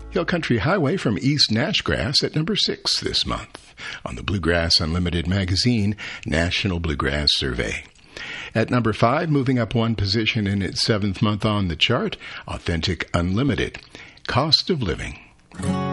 Hill Country Highway from East Nashgrass at number 6 this month on the Bluegrass Unlimited magazine National Bluegrass Survey. At number 5, moving up one position in its 7th month on the chart, Authentic Unlimited, Cost of Living.